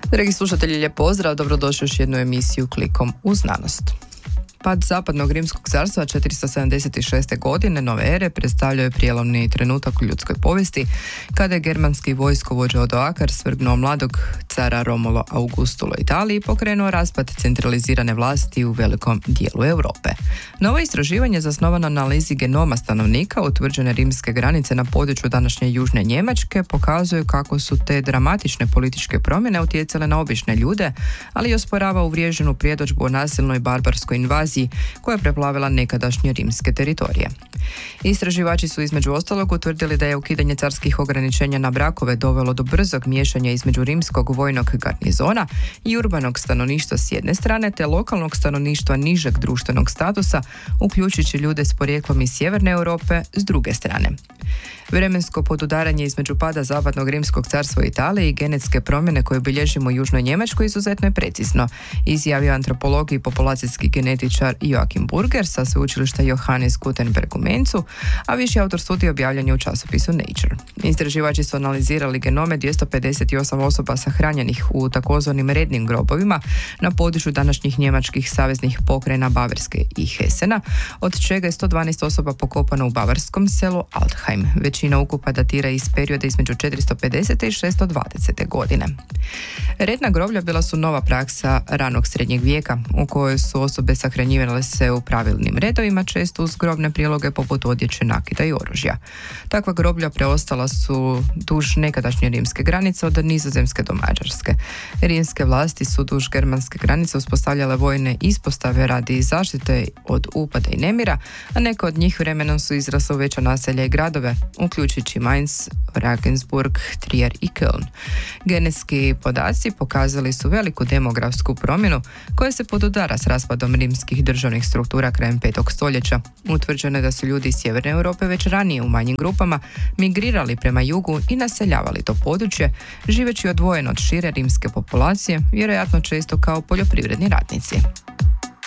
Dragi slušatelji, lijep pozdrav, dobrodošli u još jednu emisiju Klikom u znanost. Pad zapadnog rimskog carstva 476. godine nove ere predstavljao je prijelomni trenutak u ljudskoj povijesti kada je germanski vojskovođa Odoakar svrgnuo mladog cara Romulo Augustulo Italiji i pokrenuo raspad centralizirane vlasti u velikom dijelu Europe. Novo istraživanje zasnovano na analizi genoma stanovnika utvrđene rimske granice na području današnje južne Njemačke pokazuju kako su te dramatične političke promjene utjecale na obične ljude, ali i osporava uvriježenu predodžbu o nasilnoj barbarskoj invaziji koja je preplavila nekadašnje rimske teritorije. Istraživači su između ostalog utvrdili da je ukidanje carskih ograničenja na brakove dovelo do brzog miješanja između rimskog vojnog garnizona i urbanog stanovništva s jedne strane, te lokalnog stanovništva nižeg društvenog statusa, uključujući ljude s porijeklom iz sjeverne Europe s druge strane. Vremensko podudaranje između pada zapadnog rimskog carstva u Italiji i genetske promjene koje bilježimo u južnoj Njemačkoj izuzetno je precizno, izjavio antropolog i populacijski genetičar Joachim Burger sa sveučilišta Johannes Gutenberg u Mainzu, a viši autor studija objavljen je u časopisu Nature. Istraživači su analizirali genome 258 osoba sahranjenih u takozvanim rednim grobovima na području današnjih njemačkih saveznih pokrajina Bavarske i Hesena, od čega je 112 osoba pokopano u bavarskom selu Altheim. Većina ukupa datira iz perioda između 450. i 620. godine. Redna groblja bila su nova praksa ranog srednjeg vijeka, u kojoj su osobe sahranjivale se u pravilnim redovima, često uz grobne priloge poput odjeće, nakita i oružja. Takva groblja preostala su duž nekadašnje rimske granice od Nizozemske do Mađarske. Rimske vlasti su duž germanske granice uspostavljale vojne ispostave radi zaštite od upada i nemira, a neke od njih vremenom su izrasle u veća naselja i gradove, uključujući Mainz, Regensburg, Trier i Köln. Genetski podaci pokazali su veliku demografsku promjenu koja se podudara s raspadom rimskih državnih struktura krajem 5. stoljeća. Utvrđeno je da su ljudi iz sjeverne Europe već ranije u manjim grupama migrirali prema jugu i naseljavali to područje, živeći odvojeno od šire rimske populacije, vjerojatno često kao poljoprivredni radnici.